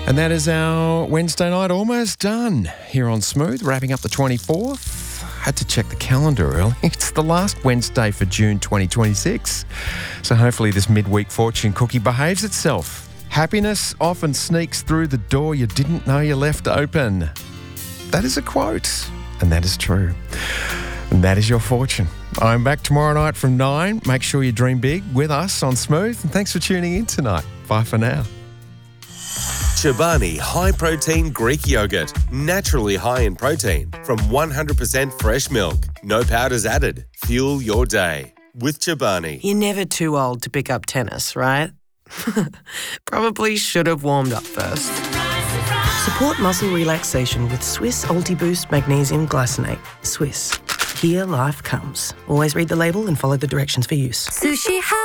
And that is our Wednesday night almost done here on Smooth, wrapping up the 24th. Had to check the calendar early. It's the last Wednesday for June 2026. So hopefully this midweek fortune cookie behaves itself. Happiness often sneaks through the door you didn't know you left open. That is a quote, and that is true. And that is your fortune. I'm back tomorrow night from 9. Make sure you dream big with us on Smooth. And thanks for tuning in tonight. Bye for now. Chobani High Protein Greek Yogurt. Naturally high in protein from 100% fresh milk. No powders added. Fuel your day with Chobani. You're never too old to pick up tennis, right? Probably should have warmed up first. Support muscle relaxation with Swiss Ultiboost Magnesium Glycinate. Swiss. Here life comes. Always read the label and follow the directions for use. Sushi